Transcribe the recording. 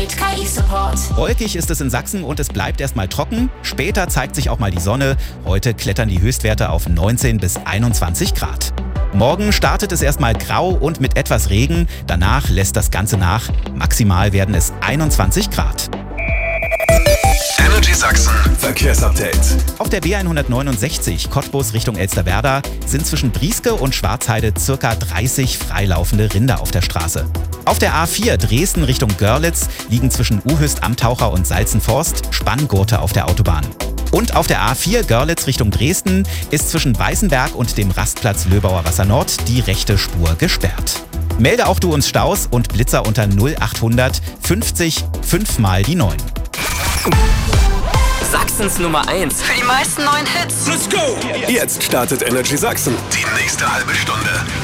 mit KI-Support. Wolkig ist es in Sachsen und es bleibt erstmal trocken. Später zeigt sich auch mal die Sonne. Heute klettern die Höchstwerte auf 19 bis 21 Grad. Morgen startet es erstmal grau und mit etwas Regen. Danach lässt das Ganze nach. Maximal werden es 21 Grad. Energy Sachsen Verkehrsupdate. Auf der B169 Cottbus Richtung Elsterwerda sind zwischen Brieske und Schwarzheide ca. 30 freilaufende Rinder auf der Straße. Auf der A4 Dresden Richtung Görlitz liegen zwischen Uhüst Amtaucher und Salzenforst Spanngurte auf der Autobahn. Und auf der A4 Görlitz Richtung Dresden ist zwischen Weißenberg und dem Rastplatz Löbauer Wasser Nord die rechte Spur gesperrt. Melde auch du uns Staus und Blitzer unter 0800 50 5 mal die 9. Sachsens Nummer 1. Für die meisten neuen Hits. Let's go! Jetzt startet Energy Sachsen. Die nächste halbe Stunde